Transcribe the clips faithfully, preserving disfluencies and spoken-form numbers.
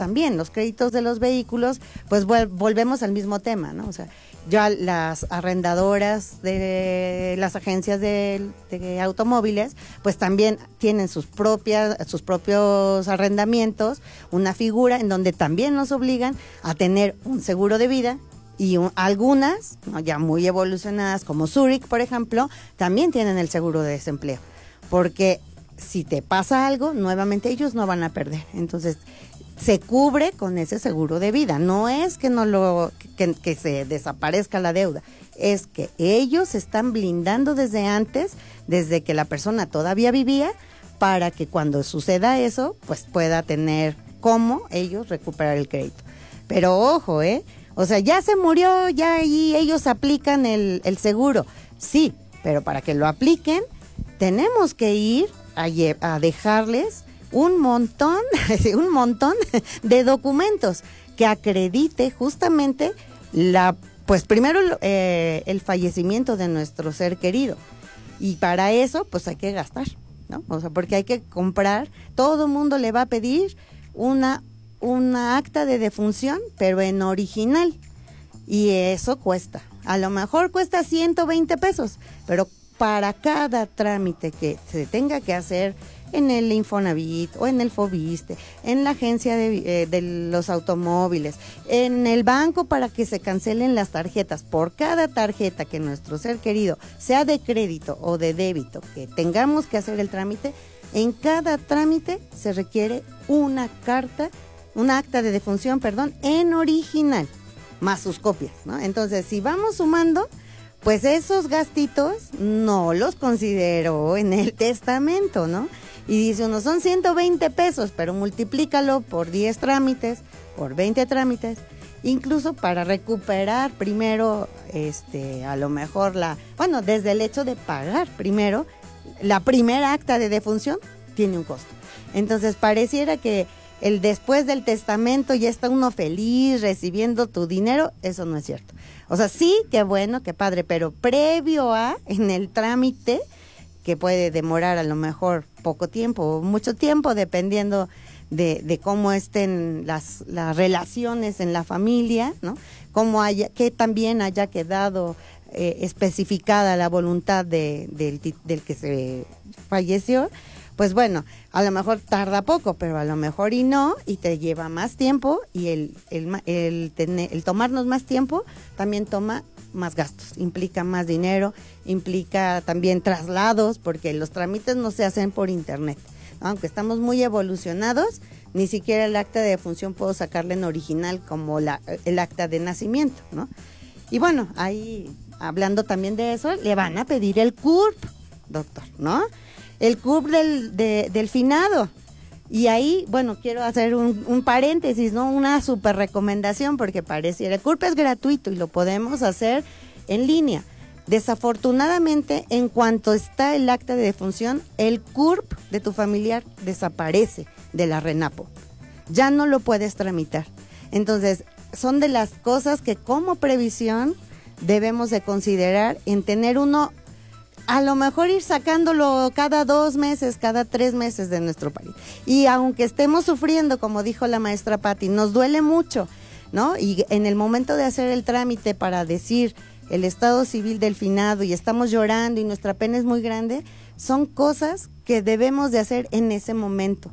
también, los créditos de los vehículos, pues vol- volvemos al mismo tema, ¿no? O sea, ya las arrendadoras de las agencias de, de automóviles, pues también tienen sus propias, sus propios arrendamientos, una figura en donde también nos obligan a tener un seguro de vida. Y un, algunas, ¿no?, ya muy evolucionadas, como Zurich, por ejemplo, también tienen el seguro de desempleo. Porque si te pasa algo, nuevamente ellos no van a perder. Entonces, se cubre con ese seguro de vida. No es que no lo que, que se desaparezca la deuda, es que ellos se están blindando desde antes, desde que la persona todavía vivía, para que cuando suceda eso, pues pueda tener cómo ellos recuperar el crédito. Pero ojo, ¿eh? O sea, ya se murió, ya ahí ellos aplican el, el seguro. Sí, pero para que lo apliquen, tenemos que ir a, a dejarles un montón, un montón de documentos que acredite justamente la, pues primero eh, el fallecimiento de nuestro ser querido. Y para eso, pues hay que gastar, ¿no? O sea, porque hay que comprar, todo mundo le va a pedir una una acta de defunción, pero en original, y eso cuesta, a lo mejor cuesta ciento veinte pesos, pero para cada trámite que se tenga que hacer en el Infonavit o en el Fobiste, en la agencia de, eh, de los automóviles, en el banco para que se cancelen las tarjetas, por cada tarjeta que nuestro ser querido, sea de crédito o de débito, que tengamos que hacer el trámite, en cada trámite se requiere una carta, un acta de defunción, perdón, en original, más sus copias, ¿no? Entonces, si vamos sumando, pues esos gastitos no los considero en el testamento, ¿no? Y dice uno, son ciento veinte pesos, pero multiplícalo por diez trámites, por veinte trámites, incluso para recuperar primero, este, a lo mejor la, bueno, desde el hecho de pagar primero, la primera acta de defunción tiene un costo. Entonces, pareciera que el después del testamento ya está uno feliz recibiendo tu dinero, eso no es cierto. O sea, sí, qué bueno, qué padre, pero previo a, en el trámite, que puede demorar a lo mejor poco tiempo o mucho tiempo, dependiendo de, de cómo estén las, las relaciones en la familia, ¿no? Cómo haya, que también haya quedado eh, especificada la voluntad de, del, del que se falleció. Pues bueno, a lo mejor tarda poco, pero a lo mejor y no, y te lleva más tiempo, y el, el, el, tener, el tomarnos más tiempo también toma más gastos, implica más dinero, implica también traslados, porque los trámites no se hacen por internet, ¿no? Aunque estamos muy evolucionados, ni siquiera el acta de defunción puedo sacarle en original como la, el acta de nacimiento, ¿no? Y bueno, ahí, hablando también de eso, le van a pedir el C U R P, doctor, ¿no? El C U R P del, de, del finado. Y ahí, bueno, quiero hacer un, un paréntesis, ¿no? Una súper recomendación, porque pareciera, el C U R P es gratuito y lo podemos hacer en línea. Desafortunadamente, en cuanto está el acta de defunción, el C U R P de tu familiar desaparece de la RENAPO. Ya no lo puedes tramitar. Entonces, son de las cosas que como previsión debemos de considerar en tener uno, a lo mejor ir sacándolo cada dos meses, cada tres meses de nuestro país. Y aunque estemos sufriendo, como dijo la maestra Patti, nos duele mucho, ¿no? Y en el momento de hacer el trámite para decir el estado civil del finado y estamos llorando y nuestra pena es muy grande, son cosas que debemos de hacer en ese momento.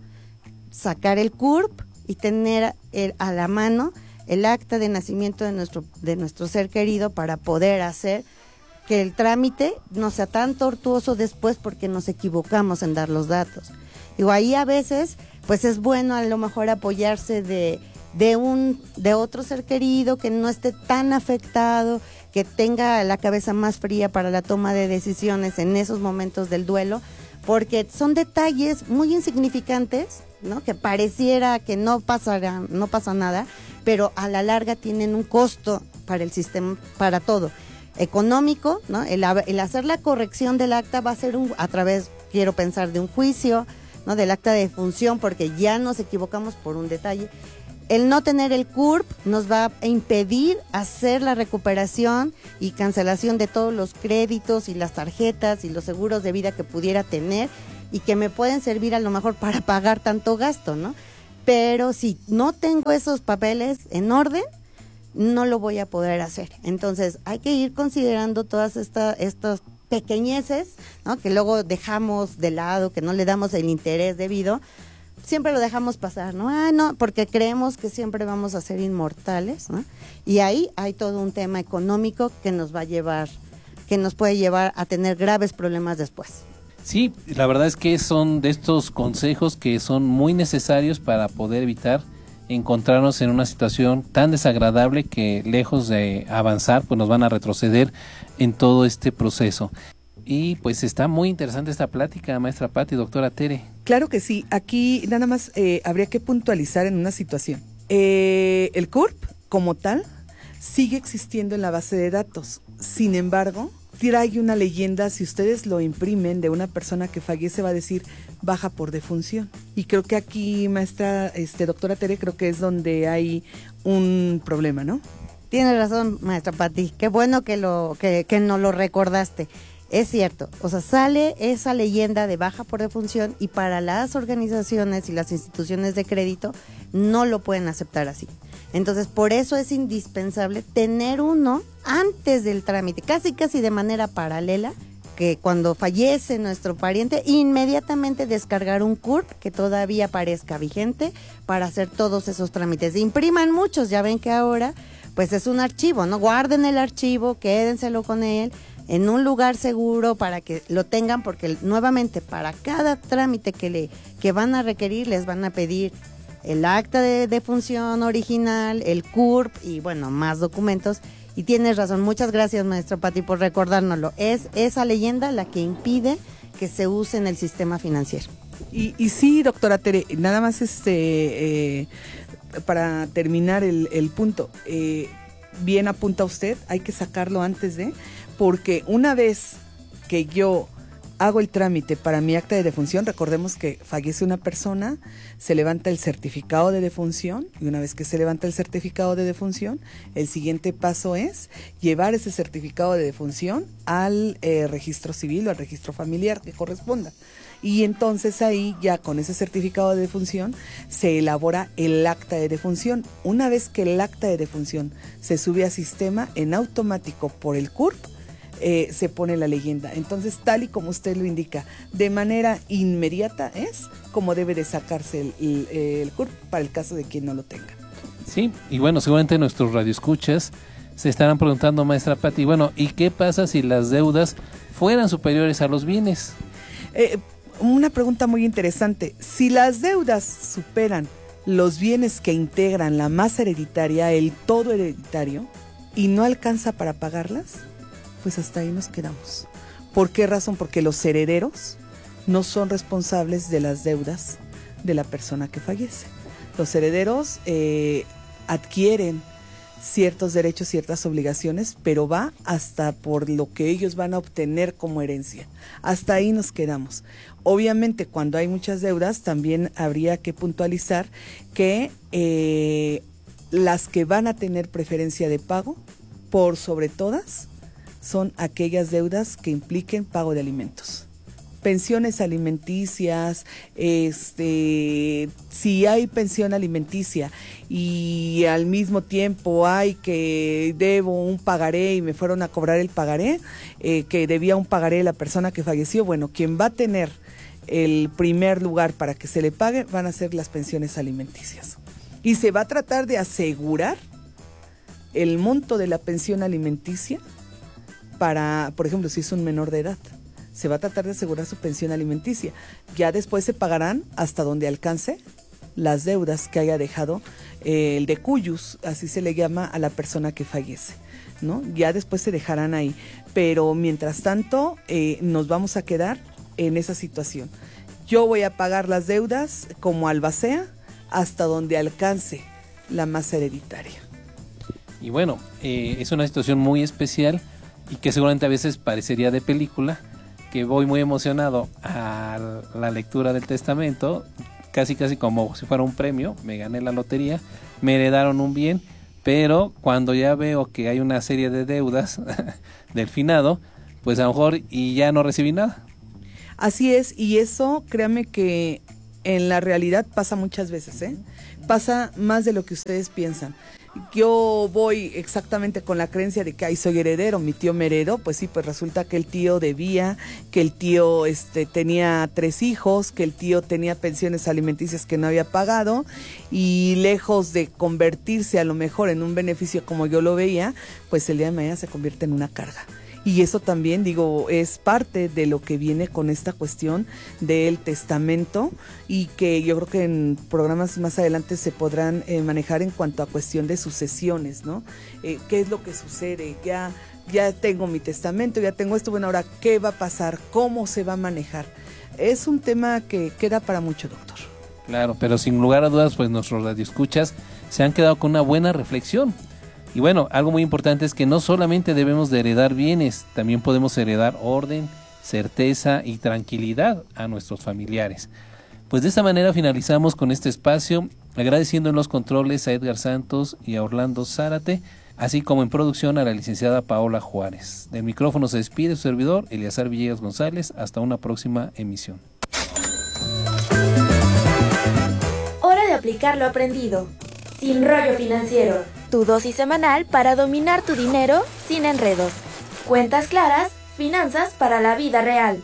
Sacar el C U R P y tener el, a la mano el acta de nacimiento de nuestro, de nuestro ser querido para poder hacer que el trámite no sea tan tortuoso después porque nos equivocamos en dar los datos. Digo, ahí a veces, pues es bueno a lo mejor apoyarse de, de un, de otro ser querido que no esté tan afectado, que tenga la cabeza más fría para la toma de decisiones en esos momentos del duelo, porque son detalles muy insignificantes, ¿no? Que pareciera que no pasará, no pasa nada, pero a la larga tienen un costo para el sistema, para todo. Económico, ¿no? El, el hacer la corrección del acta va a ser un, a través, quiero pensar, de un juicio, ¿no? Del acta de defunción, porque ya nos equivocamos por un detalle. El no tener el C U R P nos va a impedir hacer la recuperación y cancelación de todos los créditos y las tarjetas y los seguros de vida que pudiera tener y que me pueden servir a lo mejor para pagar tanto gasto, ¿no? pero si no tengo esos papeles en orden, no lo voy a poder hacer. Entonces hay que ir considerando todas esta, estas pequeñeces, ¿no? Que luego dejamos de lado, que no le damos el interés debido, siempre lo dejamos pasar, ¿no? Ah, no, porque creemos que siempre vamos a ser inmortales, ¿no? Y ahí hay todo un tema económico que nos va a llevar, que nos puede llevar a tener graves problemas después. Sí, la verdad es que son de estos consejos que son muy necesarios para poder evitar encontrarnos en una situación tan desagradable que lejos de avanzar, pues nos van a retroceder en todo este proceso. Y pues está muy interesante esta plática, maestra Pati, doctora Tere. Claro que sí, aquí nada más eh, habría que puntualizar en una situación. Eh, el C U R P como tal sigue existiendo en la base de datos, sin embargo, trae una leyenda, si ustedes lo imprimen, de una persona que fallece, va a decir baja por defunción. Y creo que aquí, maestra, este, doctora Tere, creo que es donde hay un problema, ¿no? Tienes razón, maestra Pati, qué bueno que, lo, que, que nos lo recordaste. Es cierto, o sea, sale esa leyenda de baja por defunción y para las organizaciones y las instituciones de crédito no lo pueden aceptar así. Entonces, por eso es indispensable tener uno antes del trámite, casi casi de manera paralela, que cuando fallece nuestro pariente, inmediatamente descargar un C U R P que todavía parezca vigente para hacer todos esos trámites. Impriman muchos, ya ven que ahora pues es un archivo, ¿no? Guarden el archivo, quédenselo con él en un lugar seguro para que lo tengan, porque nuevamente para cada trámite que le que van a requerir les van a pedir el acta de defunción original, el C U R P y bueno, más documentos. Y tienes razón, muchas gracias maestro Pati por recordárnoslo. Es esa leyenda la que impide que se use en el sistema financiero. Y, y sí, doctora Tere, nada más este eh, para terminar el, el punto, eh, bien apunta usted, hay que sacarlo antes de, porque una vez que yo hago el trámite para mi acta de defunción, recordemos que fallece una persona, se levanta el certificado de defunción, y una vez que se levanta el certificado de defunción, el siguiente paso es llevar ese certificado de defunción al eh, registro civil o al registro familiar que corresponda. Y entonces ahí ya con ese certificado de defunción se elabora el acta de defunción. Una vez que el acta de defunción se sube a sistema, en automático por el C U R P, Eh, se pone la leyenda. Entonces, tal y como usted lo indica, de manera inmediata es como debe de sacarse el, el, el C U R P para el caso de quien no lo tenga. Sí, y bueno, seguramente nuestros radioescuchas se estarán preguntando, maestra Pati, bueno, ¿y qué pasa si las deudas fueran superiores a los bienes? Eh, una pregunta muy interesante. Si las deudas superan los bienes que integran la masa hereditaria, el todo hereditario, y no alcanza para pagarlas, pues hasta ahí nos quedamos. ¿Por qué razón? Porque los herederos no son responsables de las deudas de la persona que fallece. Los herederos eh, adquieren ciertos derechos, ciertas obligaciones, pero va hasta por lo que ellos van a obtener como herencia. Hasta ahí nos quedamos. Obviamente, cuando hay muchas deudas, también habría que puntualizar que eh, las que van a tener preferencia de pago, por sobre todas, son aquellas deudas que impliquen pago de alimentos. Pensiones alimenticias, este, si hay pensión alimenticia y al mismo tiempo hay que debo un pagaré y me fueron a cobrar el pagaré, eh, que debía un pagaré la persona que falleció, bueno, quien va a tener el primer lugar para que se le pague van a ser las pensiones alimenticias. Y se va a tratar de asegurar el monto de la pensión alimenticia para, por ejemplo, si es un menor de edad, se va a tratar de asegurar su pensión alimenticia. Ya después se pagarán hasta donde alcance las deudas que haya dejado eh, el decuyus, así se le llama a la persona que fallece, ¿no? Ya después se dejarán ahí, pero mientras tanto eh, nos vamos a quedar en esa situación. Yo voy a pagar las deudas como albacea hasta donde alcance la masa hereditaria. Y bueno, eh, es una situación muy especial y que seguramente a veces parecería de película, que voy muy emocionado a la lectura del testamento, casi casi como si fuera un premio, me gané la lotería, me heredaron un bien, pero cuando ya veo que hay una serie de deudas del finado, pues a lo mejor y ya no recibí nada. Así es, y eso créame que en la realidad pasa muchas veces, ¿eh? Pasa más de lo que ustedes piensan. Yo voy exactamente con la creencia de que, ay, soy heredero, mi tío me heredó, pues sí, pues resulta que el tío debía, que el tío este, tenía tres hijos, que el tío tenía pensiones alimenticias que no había pagado, y lejos de convertirse a lo mejor en un beneficio como yo lo veía, pues el día de mañana se convierte en una carga. Y eso también, digo, es parte de lo que viene con esta cuestión del testamento, y que yo creo que en programas más adelante se podrán eh, manejar en cuanto a cuestión de sucesiones, ¿no? Eh, ¿Qué es lo que sucede? Ya, ya tengo mi testamento, ya tengo esto, bueno, ahora, ¿qué va a pasar? ¿Cómo se va a manejar? Es un tema que queda para mucho, doctor. Claro, pero sin lugar a dudas, pues nuestros radioescuchas se han quedado con una buena reflexión. Y bueno, algo muy importante es que no solamente debemos de heredar bienes, también podemos heredar orden, certeza y tranquilidad a nuestros familiares. Pues de esta manera finalizamos con este espacio, agradeciendo en los controles a Edgar Santos y a Orlando Zárate, así como en producción a la licenciada Paola Juárez. Del micrófono se despide su servidor, Eleazar Villegas González. Hasta una próxima emisión. Hora de aplicar lo aprendido. Sin rollo financiero. Tu dosis semanal para dominar tu dinero sin enredos. Cuentas claras, finanzas para la vida real.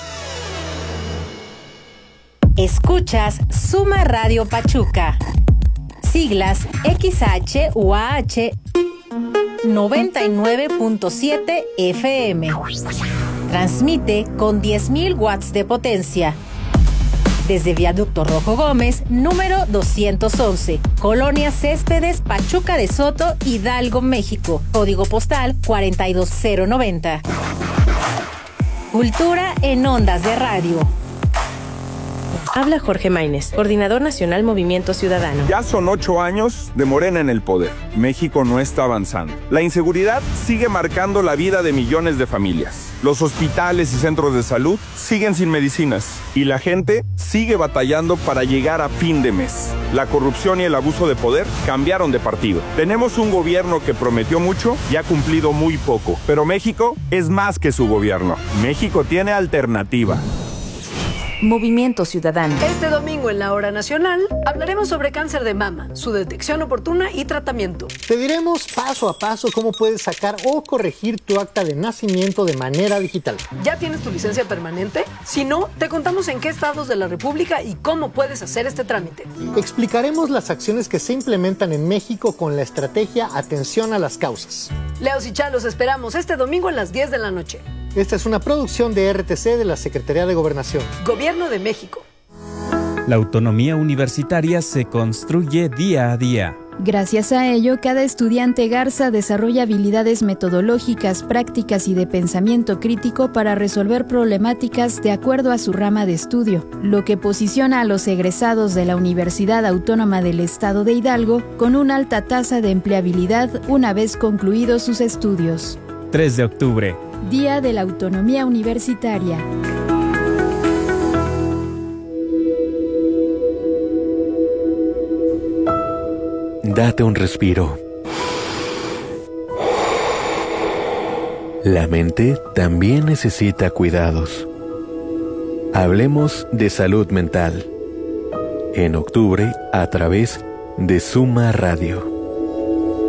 Escuchas Suma Radio Pachuca. Siglas X H U A H noventa y nueve punto siete F M. Transmite con diez mil watts de potencia. Desde Viaducto Rojo Gómez, número doscientos once, Colonia Céspedes, Pachuca de Soto, Hidalgo, México. Código postal cuarenta y dos cero noventa. Cultura en ondas de radio. Habla Jorge Maínez, Coordinador Nacional Movimiento Ciudadano. Ya son ocho años de Morena en el poder. México no está avanzando. La inseguridad sigue marcando la vida de millones de familias. Los hospitales y centros de salud siguen sin medicinas. Y la gente sigue batallando para llegar a fin de mes. La corrupción y el abuso de poder cambiaron de partido. Tenemos un gobierno que prometió mucho y ha cumplido muy poco. Pero México es más que su gobierno. México tiene alternativa. Movimiento Ciudadano. Este domingo en la Hora Nacional hablaremos sobre cáncer de mama, su detección oportuna y tratamiento. Te diremos paso a paso cómo puedes sacar o corregir tu acta de nacimiento de manera digital. ¿Ya tienes tu licencia permanente? Si no, te contamos en qué estados de la República y cómo puedes hacer este trámite. Explicaremos las acciones que se implementan en México con la estrategia Atención a las Causas. Leos y Chalos esperamos este domingo a las diez de la noche. Esta es una producción de R T C de la Secretaría de Gobernación. Gobierno de México. La autonomía universitaria se construye día a día. Gracias a ello, cada estudiante Garza desarrolla habilidades metodológicas, prácticas y de pensamiento crítico para resolver problemáticas de acuerdo a su rama de estudio, lo que posiciona a los egresados de la Universidad Autónoma del Estado de Hidalgo con una alta tasa de empleabilidad una vez concluidos sus estudios. tres de octubre. Día de la Autonomía Universitaria. Date un respiro. La mente también necesita cuidados. Hablemos de salud mental. En octubre, a través de Suma Radio.